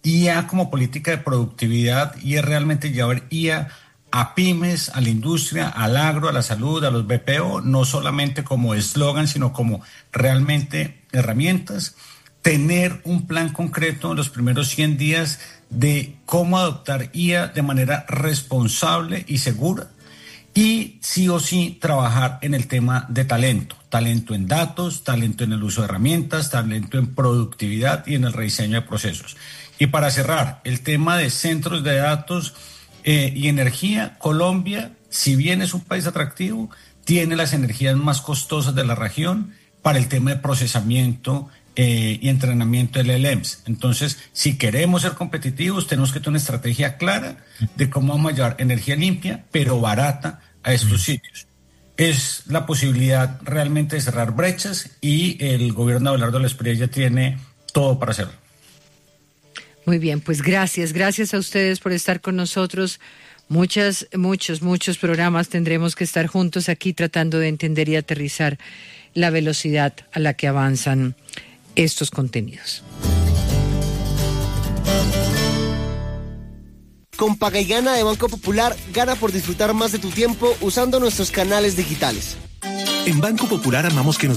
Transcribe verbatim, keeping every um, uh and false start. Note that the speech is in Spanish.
I A como política de productividad y es realmente llevar I A a pymes, a la industria, al agro, a la salud, a los B P O, no solamente como eslogan, sino como realmente herramientas. Tener un plan concreto en los primeros cien días de cómo adoptar I A de manera responsable y segura. Y sí o sí trabajar en el tema de talento, talento en datos, talento en el uso de herramientas, talento en productividad y en el rediseño de procesos. Y para cerrar, el tema de centros de datos eh, y energía, Colombia, si bien es un país atractivo, tiene las energías más costosas de la región para el tema de procesamiento eh, y entrenamiento del L L Ms. Entonces, si queremos ser competitivos, tenemos que tener una estrategia clara de cómo vamos a llevar energía limpia, pero barata a estos sitios. Es la posibilidad realmente de cerrar brechas y el gobierno de Abelardo Lesprilla tiene todo para hacerlo. Muy bien, pues gracias, gracias a ustedes por estar con nosotros. Muchas, muchos, muchos programas tendremos que estar juntos aquí tratando de entender y aterrizar la velocidad a la que avanzan estos contenidos. Con Paga y Gana de Banco Popular, gana por disfrutar más de tu tiempo usando nuestros canales digitales. En Banco Popular amamos que nos